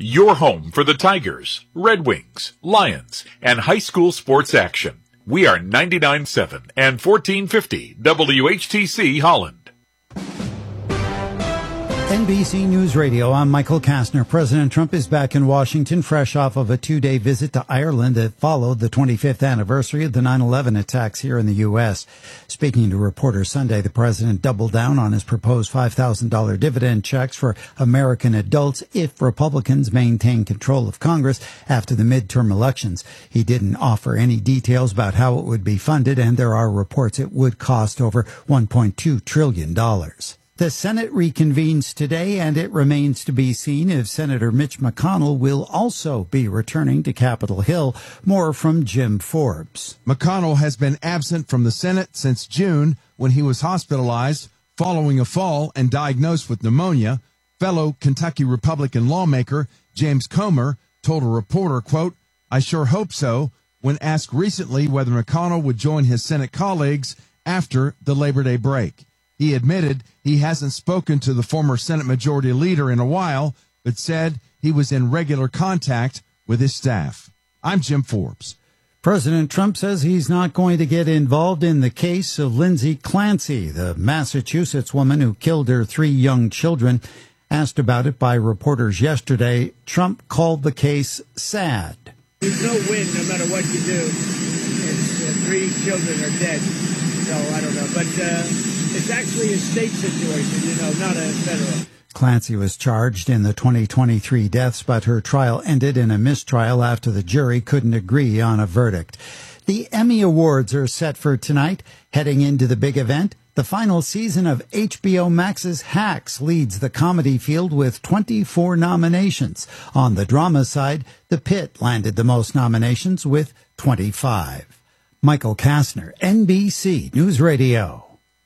your home for the Tigers, Red Wings, Lions, and high school sports action. We are 99.7 and 1450 WHTC Holland. NBC News Radio, I'm Michael Kastner. President Trump is back in Washington, fresh off of a 2-day visit to Ireland that followed the 25th anniversary of the 9/11 attacks here in the U.S. Speaking to reporters Sunday, the president doubled down on his proposed $5,000 dividend checks for American adults if Republicans maintain control of Congress after the midterm elections. He didn't offer any details about how it would be funded, and there are reports it would cost over $1.2 trillion. The Senate reconvenes today, and it remains to be seen if Senator Mitch McConnell will also be returning to Capitol Hill. More from Jim Forbes. McConnell has been absent from the Senate since June when he was hospitalized following a fall and diagnosed with pneumonia. Fellow Kentucky Republican lawmaker James Comer told a reporter, quote, "I sure hope so," when asked recently whether McConnell would join his Senate colleagues after the Labor Day break. He admitted he hasn't spoken to the former Senate Majority Leader in a while, but said he was in regular contact with his staff. I'm Jim Forbes. President Trump says he's not going to get involved in the case of Lindsay Clancy, the Massachusetts woman who killed her 3 young children. Asked about it by reporters yesterday, Trump called the case sad. There's no win no matter what you do. It's, 3 children are dead, so I don't know. But it's actually a state situation, not a federal. Clancy was charged in the 2023 deaths, but her trial ended in a mistrial after the jury couldn't agree on a verdict. The Emmy Awards are set for tonight. Heading into the big event, the final season of HBO Max's Hacks leads the comedy field with 24 nominations. On the drama side, The Pit landed the most nominations with 25. Michael Kastner, NBC News Radio.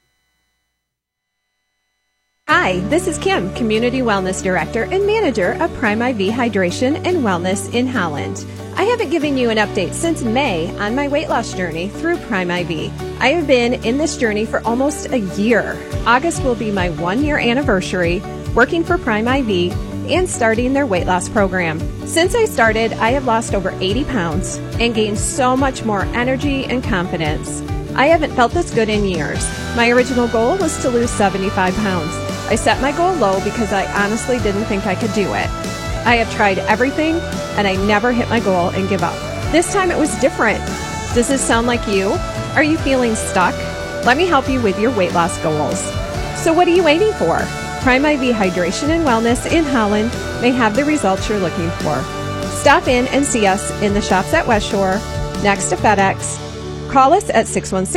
Hi, this is Kim, Community Wellness Director and Manager of Prime IV Hydration and Wellness in Holland. I haven't given you an update since May on my weight loss journey through Prime IV. I have been in this journey for almost a year. August will be my 1-year anniversary working for Prime IV and starting their weight loss program. Since I started, I have lost over 80 pounds and gained so much more energy and confidence. I haven't felt this good in years. My original goal was to lose 75 pounds. I set my goal low because I honestly didn't think I could do it. I have tried everything and I never hit my goal and give up. This time it was different. Does this sound like you? Are you feeling stuck? Let me help you with your weight loss goals. So what are you waiting for? Prime IV Hydration and Wellness in Holland may have the results you're looking for. Stop in and see us in the shops at West Shore, next to FedEx. Call us at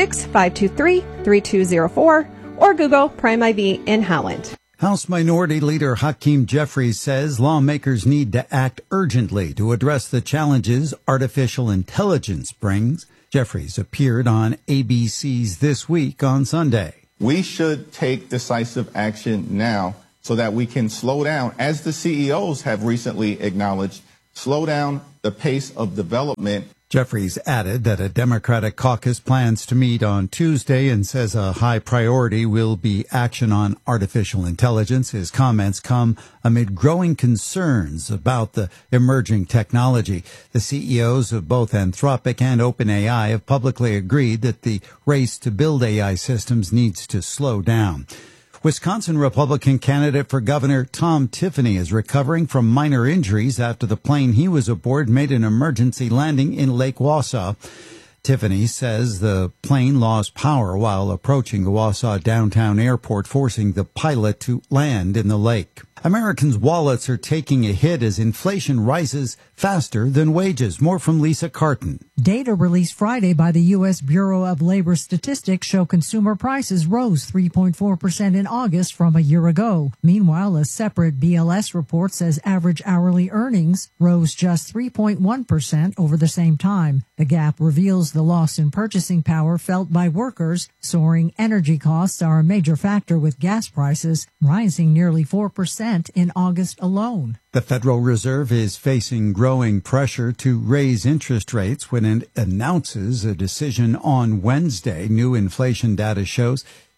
616-523-3204 or Google Prime IV in Holland. House Minority Leader Hakeem Jeffries says lawmakers need to act urgently to address the challenges artificial intelligence brings. Jeffries appeared on ABC's This Week on Sunday. We should take decisive action now so that we can slow down, as the CEOs have recently acknowledged, slow down the pace of development. Jeffries added that a Democratic caucus plans to meet on Tuesday and says a high priority will be action on artificial intelligence. His comments come amid growing concerns about the emerging technology. The CEOs of both Anthropic and OpenAI have publicly agreed that the race to build AI systems needs to slow down. Wisconsin Republican candidate for governor Tom Tiffany is recovering from minor injuries after the plane he was aboard made an emergency landing in Lake Wausau. Tiffany says the plane lost power while approaching the Wausau downtown airport, forcing the pilot to land in the lake. Americans' wallets are taking a hit as inflation rises faster than wages. More from Lisa Carton. Data released Friday by the U.S. Bureau of Labor Statistics show consumer prices rose 3.4% in August from a year ago. Meanwhile, a separate BLS report says average hourly earnings rose just 3.1% over the same time. The gap reveals the loss in purchasing power felt by workers. Soaring energy costs are a major factor, with gas prices rising nearly 4% in August alone. The Federal Reserve is facing growing pressure to raise interest rates when it announces a decision on Wednesday. New inflation data shows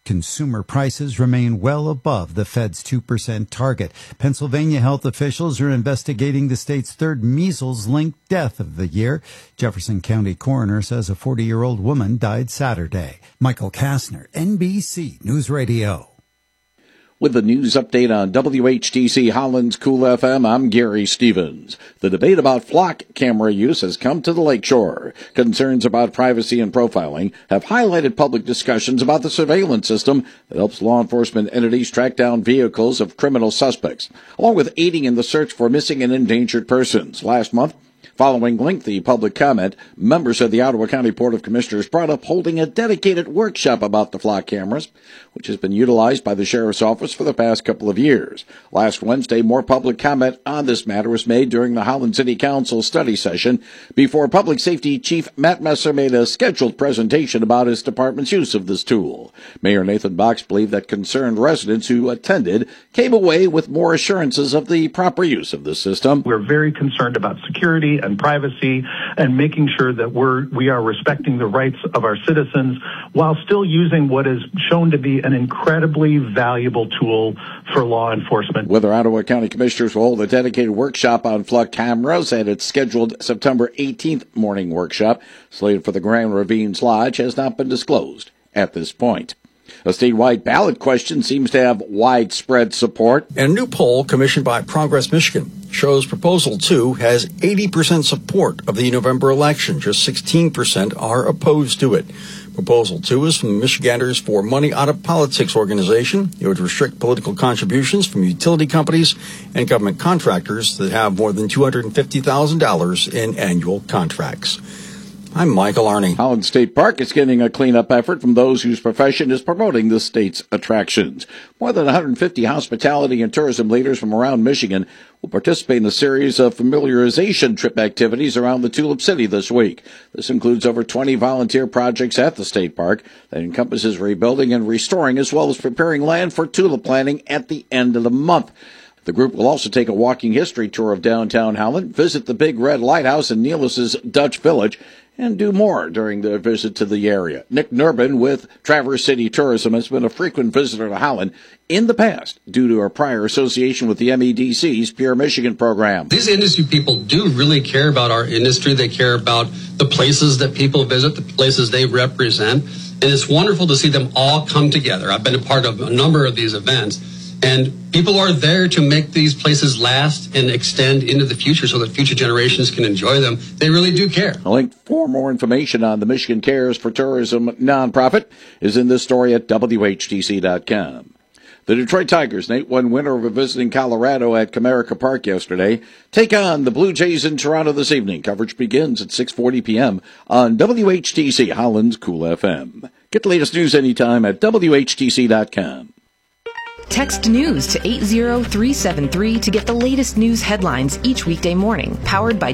Consumer prices remain well above the Fed's 2% target. Pennsylvania health officials are investigating the state's third measles-linked death of the year. Jefferson County coroner says a 40-year-old woman died Saturday. Michael Kastner, NBC News Radio. With the news update on WHTC Holland's Cool FM, I'm Gary Stevens. The debate about flock camera use has come to the lakeshore. Concerns about privacy and profiling have highlighted public discussions about the surveillance system that helps law enforcement entities track down vehicles of criminal suspects, along with aiding in the search for missing and endangered persons. Last month, following lengthy public comment, members of the Ottawa County Board of Commissioners brought up holding a dedicated workshop about the flock cameras, which has been utilized by the Sheriff's Office for the past couple of years. Last Wednesday, more public comment on this matter was made during the Holland City Council study session before Public Safety Chief Matt Messer made a scheduled presentation about his department's use of this tool. Mayor Nathan Box believed that concerned residents who attended came away with more assurances of the proper use of the system. We're very concerned about security and privacy and making sure that we are respecting the rights of our citizens while still using what is shown to be an incredibly valuable tool for law enforcement. Whether Ottawa County Commissioners will hold a dedicated workshop on flock cameras at its scheduled September 18th morning workshop, slated for the Grand Ravines Lodge, has not been disclosed at this point. A statewide ballot question seems to have widespread support. And a new poll commissioned by Progress Michigan shows Proposal 2 has 80% support of the November election. Just 16% are opposed to it. Proposal 2 is from the Michiganders for Money Out of Politics organization. It would restrict political contributions from utility companies and government contractors that have more than $250,000 in annual contracts. I'm Michael Arney. Holland State Park is getting a cleanup effort from those whose profession is promoting the state's attractions. More than 150 hospitality and tourism leaders from around Michigan will participate in a series of familiarization trip activities around the Tulip City this week. This includes over 20 volunteer projects at the state park that encompasses rebuilding and restoring, as well as preparing land for tulip planting at the end of the month. The group will also take a walking history tour of downtown Holland, visit the Big Red Lighthouse and Neelis's Dutch Village, and do more during their visit to the area. Nick Nurbin with Traverse City Tourism has been a frequent visitor to Holland in the past due to our prior association with the MEDC's Pure Michigan program. These industry people do really care about our industry. They care about the places that people visit, the places they represent, and it's wonderful to see them all come together. I've been a part of a number of these events. And people are there to make these places last and extend into the future so that future generations can enjoy them. They really do care. A link for more information on the Michigan Cares for Tourism nonprofit is in this story at WHTC.com. The Detroit Tigers, an 8-1 winner over visiting Colorado at Comerica Park yesterday, take on the Blue Jays in Toronto this evening. Coverage begins at 6:40 p.m. on WHTC Holland's Cool FM. Get the latest news anytime at WHTC.com. Text news to 80373 to get the latest news headlines each weekday morning. Powered by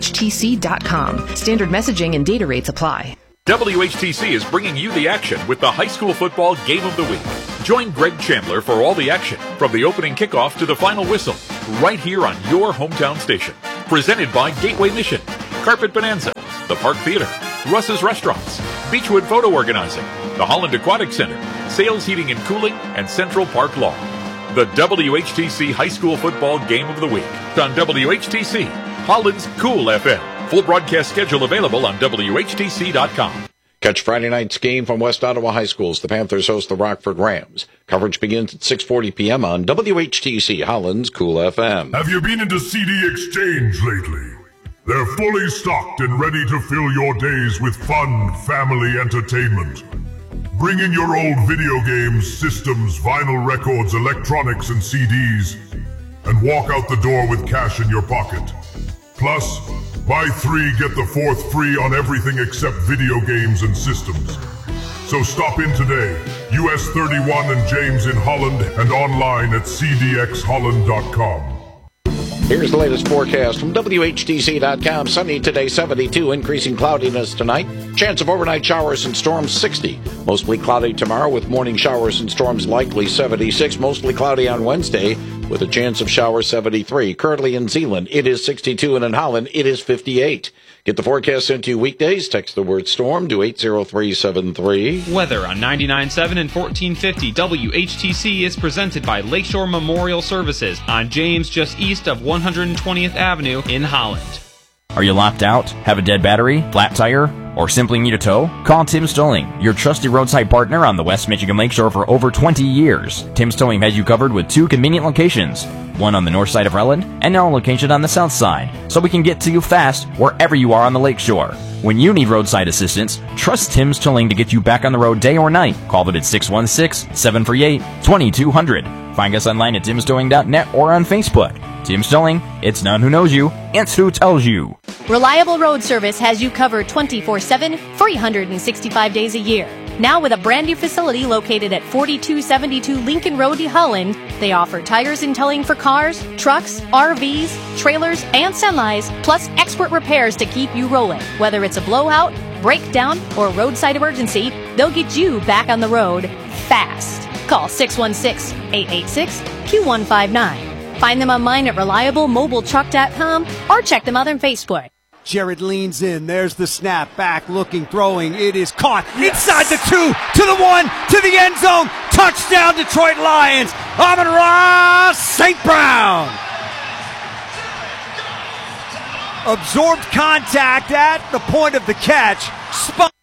WHTC.com. Standard messaging and data rates apply. WHTC is bringing you the action with the high school football game of the week. Join Greg Chandler for all the action, from the opening kickoff to the final whistle, right here on your hometown station. Presented by Gateway Mission, Carpet Bonanza, the Park Theater, Russ's Restaurants, Beechwood Photo Organizing, the Holland Aquatic Center, Sales Heating and Cooling, and Central Park Law. The WHTC High School Football Game of the Week on WHTC, Holland's Cool FM. Full broadcast schedule available on WHTC.com. Catch Friday night's game from West Ottawa High Schools. The Panthers host the Rockford Rams. Coverage begins at 6:40 p.m. on WHTC, Holland's Cool FM. Have you been into CD Exchange lately? They're fully stocked and ready to fill your days with fun, family entertainment. Bring in your old video games, systems, vinyl records, electronics, and CDs, and walk out the door with cash in your pocket. Plus, buy 3, get the 4th free on everything except video games and systems. So stop in today, US 31 and James in Holland, and online at cdxholland.com. Here's the latest forecast from WHTC.com. Sunny today, 72. Increasing cloudiness tonight. Chance of overnight showers and storms, 60. Mostly cloudy tomorrow with morning showers and storms likely, 76. Mostly cloudy on Wednesday. with a chance of showers 73. Currently in Zeeland, it is 62, and in Holland, it is 58. Get the forecast sent to you weekdays. Text the word storm to 80373. Weather on 99.7 and 1450 WHTC is presented by Lakeshore Memorial Services on James, just east of 120th Avenue in Holland. Are you locked out? Have a dead battery? Flat tire? Or simply need a tow? Call Tim Stolling, your trusted roadside partner on the West Michigan Lakeshore for over 20 years. Tim Stolling has you covered with 2 convenient locations, one on the north side of Relland and now a location on the south side, so we can get to you fast wherever you are on the lakeshore. When you need roadside assistance, trust Tim Stolling to get you back on the road day or night. Call them at 616-738-2200. Find us online at timstolling.net or on Facebook. Tim Stolling, it's not who knows you, it's who tells you. Reliable Road Service has you covered 24/7, 365 days a year. Now with a brand new facility located at 4272 Lincoln Road, Holland, they offer tires and towing for cars, trucks, RVs, trailers, and semis, plus expert repairs to keep you rolling. Whether it's a blowout, breakdown, or roadside emergency, they'll get you back on the road fast. Call 616-886-Q159. Find them online at reliablemobiletruck.com or check them out on Facebook. Jared leans in. There's the snap. Back looking, throwing. It is caught. Inside the 2, to the 1, to the end zone. Touchdown, Detroit Lions. Amon-Ra St. Brown. Absorbed contact at the point of the catch. Spun